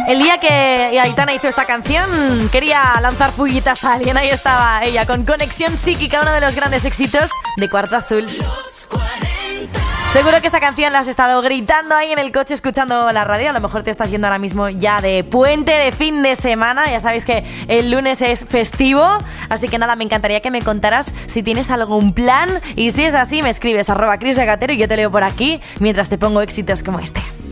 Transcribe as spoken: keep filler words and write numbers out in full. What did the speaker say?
El día que Aitana hizo esta canción, quería lanzar pullitas a alguien. Ahí estaba ella, con Conexión Psíquica, uno de los grandes éxitos de Cuarto Azul. Seguro que esta canción la has estado gritando ahí en el coche escuchando la radio. A lo mejor te estás yendo ahora mismo ya de puente, de fin de semana. Ya sabéis que el lunes es festivo. Así que nada, me encantaría que me contaras si tienes algún plan. Y si es así, me escribes arroba Cris Regatero y yo te leo por aquí mientras te pongo éxitos como este.